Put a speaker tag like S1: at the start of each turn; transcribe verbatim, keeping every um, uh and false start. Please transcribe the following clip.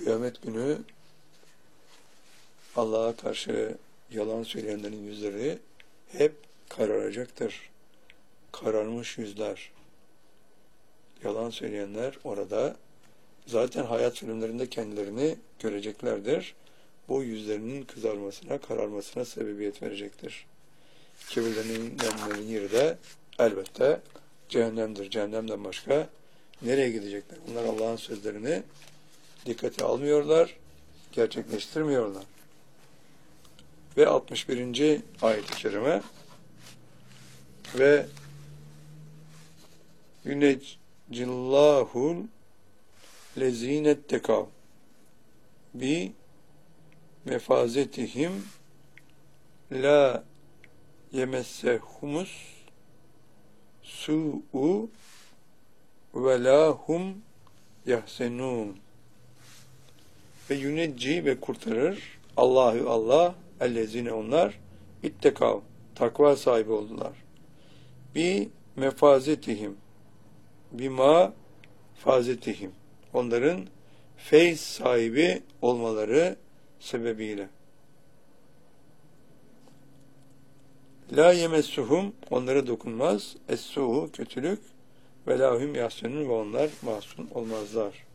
S1: Kıyamet günü Allah'a karşı yalan söyleyenlerin yüzleri hep kararacaktır. Kararmış yüzler. Yalan söyleyenler orada zaten hayat filmlerinde kendilerini göreceklerdir. Bu yüzlerinin kızarmasına, kararmasına sebebiyet verecektir. Kibirlerinden yeri de elbette cehennemdir. Cehennemden başka nereye gidecekler? Onlar Allah'ın sözlerini dikkate almıyorlar, gerçekleştirmiyorlar. Ve altmış birinci ayet-i kerime ve yüneccillahul lezinettekâv bi mefazetihim la yemessehumus su'u ve la hum yahsenûn ve yünecci ve kurtarır Allahü Allah ellezine onlar ittekav takva sahibi oldular. Bi mefazetihim bima fazetihim onların feyz sahibi olmaları sebebiyle. La yemessuhum onlara dokunmaz. Es-su'u kötülük ve lahum yahsenun ve onlar mahzun olmazlar.